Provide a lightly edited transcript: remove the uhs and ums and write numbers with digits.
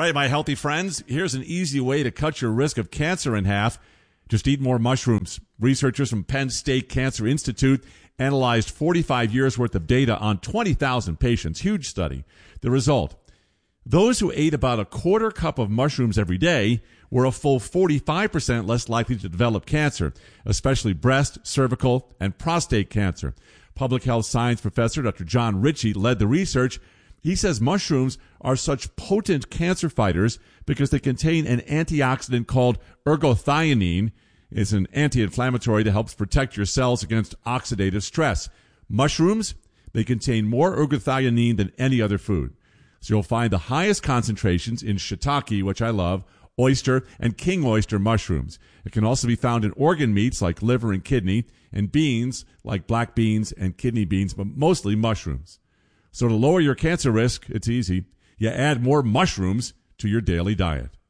All right, my healthy friends, here's an easy way to cut your risk of cancer in half. Just eat more mushrooms. Researchers from Penn State Cancer Institute analyzed 45 years' worth of data on 20,000 patients. Huge study. The result, those who ate about a quarter cup of mushrooms every day were a full 45% less likely to develop cancer, especially breast, cervical, and prostate cancer. Public health science professor Dr. John Ritchie led the research. He says mushrooms are such potent cancer fighters because they contain an antioxidant called ergothioneine. It's an anti-inflammatory that helps protect your cells against oxidative stress. Mushrooms, they contain more ergothioneine than any other food. So you'll find the highest concentrations in shiitake, which I love, oyster, and king oyster mushrooms. It can also be found in organ meats like liver and kidney, and beans like black beans and kidney beans, but mostly mushrooms. So to lower your cancer risk, it's easy. You add more mushrooms to your daily diet.